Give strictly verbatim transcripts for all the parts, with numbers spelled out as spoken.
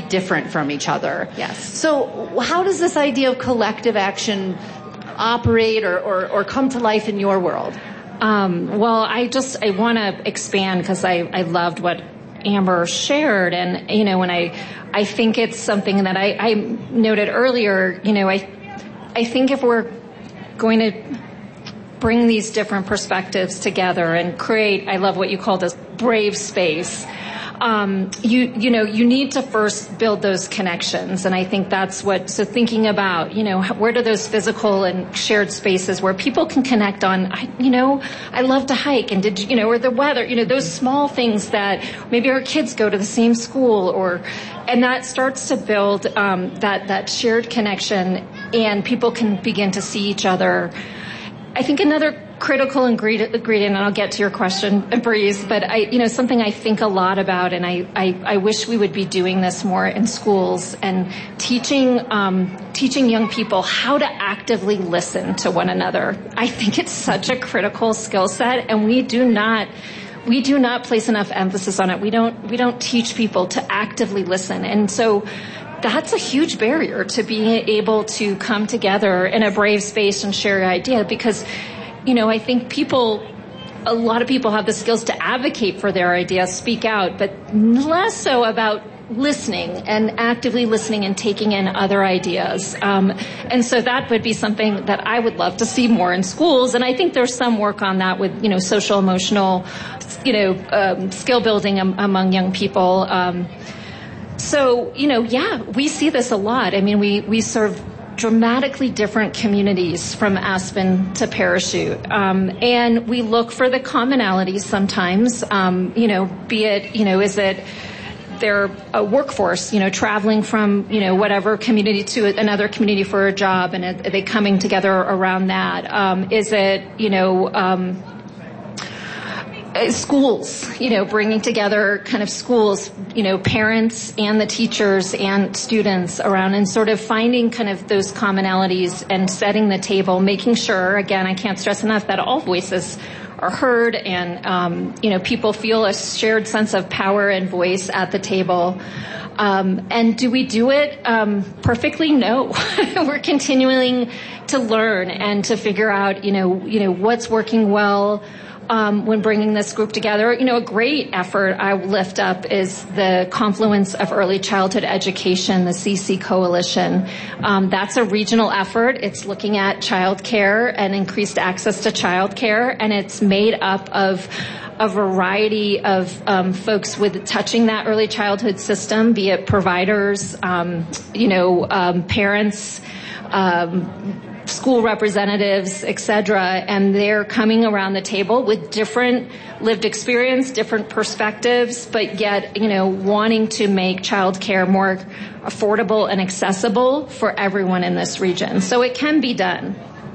different from each other. Yes. So how does this idea of collective action operate or, or, or come to life in your world? Um, well, I just, I want to expand because I, I loved what Amber shared. And, you know, when I, I think it's something that I, I noted earlier, you know, I, I think if we're going to bring these different perspectives together and create, I love what you call this brave space. Um, you, you know, you need to first build those connections. And I think that's what, so thinking about, you know, where do those physical and shared spaces where people can connect on, I, you know, I love to hike and did, you know, or the weather, you know, those small things that maybe our kids go to the same school or, and that starts to build, um, that, that shared connection and people can begin to see each other. I think another critical ingredient, and I'll get to your question, Breeze, but I, you know, something I think a lot about, and I, I, I wish we would be doing this more in schools and teaching, um, teaching young people how to actively listen to one another. I think it's such a critical skill set, and we do not, we do not place enough emphasis on it. We don't, we don't teach people to actively listen, and so that's a huge barrier to being able to come together in a brave space and share your idea because, you know, I think people, a lot of people have the skills to advocate for their ideas, speak out, but less so about listening and actively listening and taking in other ideas. Um, and so that would be something that I would love to see more in schools. And I think there's some work on that with, you know, social emotional, you know, um, skill building am- among young people. Um, So, you know, yeah, we see this a lot. I mean, we, we serve dramatically different communities from Aspen to Parachute. Um, and we look for the commonalities sometimes, um, you know, be it, you know, is it their a workforce, you know, traveling from, you know, whatever community to another community for a job and are they coming together around that? Um, is it, you know, um, schools, you know, bringing together kind of schools, you know, parents and the teachers and students around and sort of finding kind of those commonalities and setting the table, making sure, again, I can't stress enough that all voices are heard and, um, you know, people feel a shared sense of power and voice at the table. Um, and do we do it um, perfectly? No. We're continuing to learn and to figure out, you know, you know, what's working well. Um, when bringing this group together, you know, a great effort I lift up is the Confluence of Early Childhood Education, the C C Coalition. Um, that's a regional effort. It's looking at childcare and increased access to childcare, and it's made up of a variety of um, folks with touching that early childhood system, be it providers, um, you know, um, parents, um, school representatives, et cetera, and they're coming around the table with different lived experience, different perspectives, but yet, you know, wanting to make childcare more affordable and accessible for everyone in this region. So it can be done.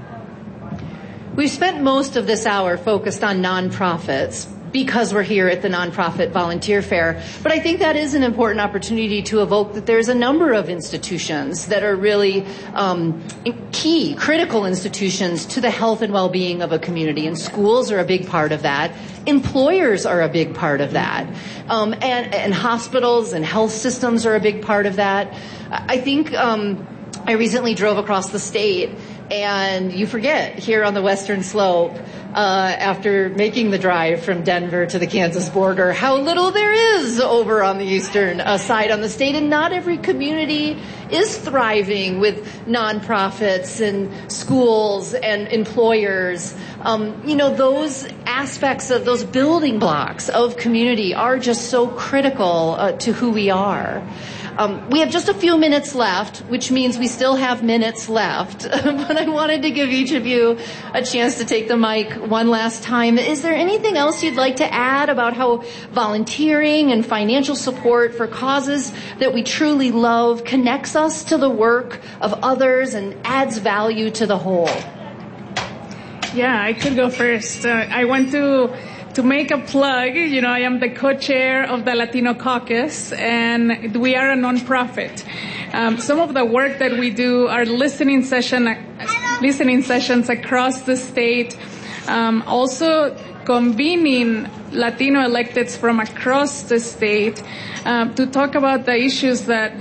We've spent most of this hour focused on nonprofits because we're here at the Nonprofit Volunteer Fair. But I think that is an important opportunity to evoke that there's a number of institutions that are really um, key, critical institutions to the health and well-being of a community. And schools are a big part of that. Employers are a big part of that. Um, and, and hospitals and health systems are a big part of that. I think um, I recently drove across the state, and you forget here on the Western Slope, uh, after making the drive from Denver to the Kansas border, how little there is over on the eastern uh, side on the state. And not every community is thriving with nonprofits and schools and employers. Um, you know, those aspects of those building blocks of community are just so critical uh, to who we are. Um, we have just a few minutes left, which means we still have minutes left. But I wanted to give each of you a chance to take the mic one last time. Is there anything else you'd like to add about how volunteering and financial support for causes that we truly love connects us to the work of others and adds value to the whole? Yeah, I could go first. Uh, I want to to make a plug. You know, I am the co-chair of the Latino Caucus, and we are a nonprofit. Um, some of the work that we do are listening session, listening sessions across the state. Um, also convening Latino electeds from across the state um, to talk about the issues that